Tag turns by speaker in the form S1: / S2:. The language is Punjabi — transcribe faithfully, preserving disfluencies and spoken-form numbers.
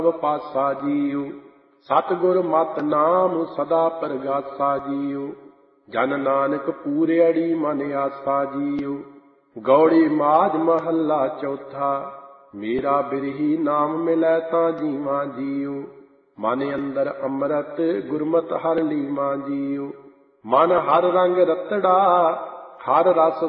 S1: ਪਾਸਾ ਜੀਉ। ਸਤਿਗੁਰ ਮਤਿ ਨਾਮ ਸਦਾ ਪ੍ਰਗਾਸਾ ਜੀਉ। ਜਨ ਨਾਨਕ ਪੂਰਿਆੜੀ ਮਨ ਆਸਾ ਜੀਉ। ਗੌੜੀ ਮਾਝ ਮਹੱਲਾ ਚੌਥਾ। ਮੇਰਾ ਬਿਰਹੀ ਨਾਮ ਮਿਲੈ ਤਾਂ ਜੀਵਾਂ ਜੀਉ। ਮਨ ਅੰਦਰ ਅੰਮ੍ਰਿਤ ਗੁਰਮਤਿ ਹਰਿ ਲੀਵਾਂ ਜੀਉ। ਮਨ ਹਰ ਰੰਗ ਰਤੜਾ ਹਰ ਰਸ